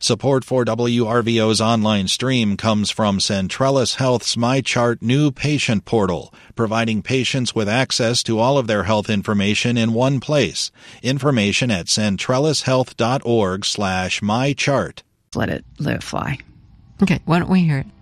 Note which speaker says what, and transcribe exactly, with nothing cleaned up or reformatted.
Speaker 1: Support for W R V O's online stream comes from Centrellis Health's MyChart new patient portal, providing patients with access to all of their health information in one place. Information at centrellishealth.org slash mychart.
Speaker 2: Let it, let it fly. Okay, why don't we hear it?